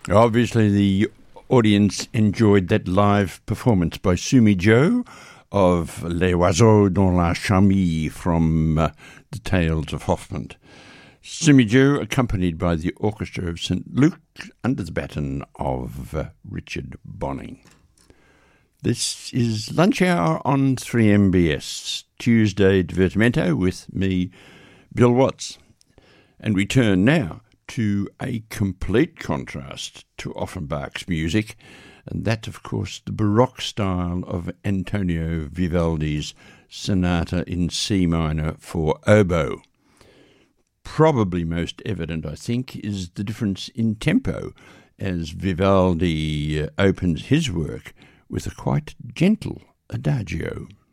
Obviously, the audience enjoyed that live performance by Sumi Joe of Les Oiseaux dans la Chamille from The Tales of Hoffmann. Sumi Joe accompanied by the Orchestra of St. Luke under the baton of Richard Bonning. This is Lunch Hour on 3MBS, Tuesday Divertimento with me, Bill Watts. And we turn now to a complete contrast to Offenbach's music, and that, of course, the Baroque style of Antonio Vivaldi's Sonata in C minor for oboe. Probably most evident, I think, is the difference in tempo as Vivaldi opens his work with a quite gentle adagio.